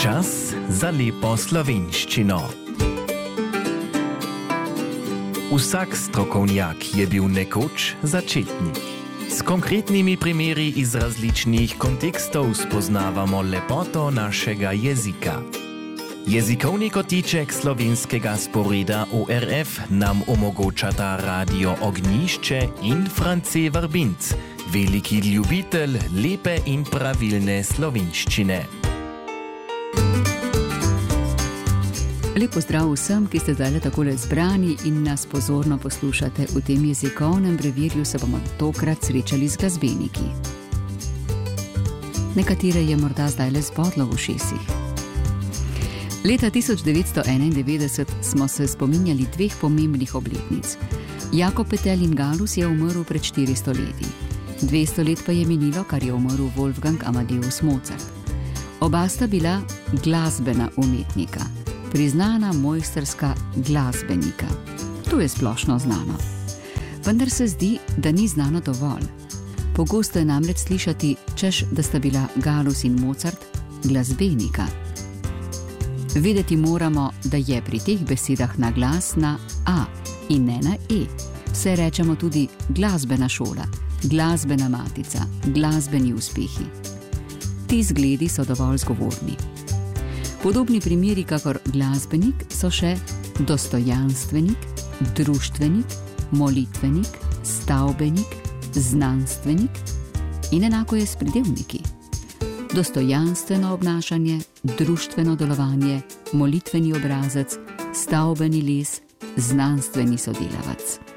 Čas za lepo slovenščino. Vsak strokovnjak je bil nekoč začetnik. S konkretnimi primeri iz različnih kontekstov spoznavamo lepoto našega jezika. Jezikovni kotiček slovenskega sporeda ORF nam omogočata Radio Ognjišče in France Vrbinc, veliki ljubitelj lepe in pravilne slovenščine. Lep pozdrav vsem, ki ste zdaj takole zbrani in nas pozorno poslušate. V tem jezikovnem brevirju se bomo tokrat srečali z glasbeniki. Nekatere je morda zdaj le zbodlo v ušesih. Leta 1991 smo se spominjali dveh pomembnih obletnic. Jakob Petelj in Galus je umrl pred 400 leti. 200 let pa je minilo, kar je umrl Wolfgang Amadeus Mozart. Oba sta bila glasbena umetnika. Priznana mojstrska glasbenika. To je splošno znano. Vendar se zdi, da ni znano dovolj. Pogosto je namreč slišati, češ, da sta bila Galus in Mozart glasbenika. Vedeti moramo, da je pri teh besedah naglas na A in ne na E. Vse rečemo tudi glasbena šola, glasbena matica, glasbeni uspehi. Ti zgledi so dovolj zgovorni. Podobni primeri kakor glasbenik so še dostojanstvenik, društvenik, molitvenik, stavbenik, znanstvenik in enako je s pridevniki. Dostojanstveno obnašanje, društveno delovanje, molitveni obrazec, stavbeni les, znanstveni sodelavec.